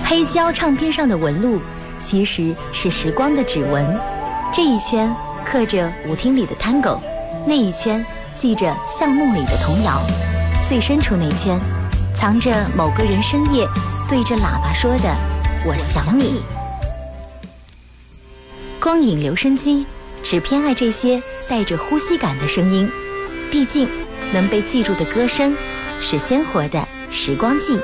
黑胶唱片上的纹路其实是时光的指纹，这一圈刻着舞厅里的tango，那一圈记着巷弄里的童谣，最深处那圈藏着某个人深夜对着喇叭说的我想你。光影留声机只偏爱这些带着呼吸感的声音，毕竟能被记住的歌声是鲜活的时光记。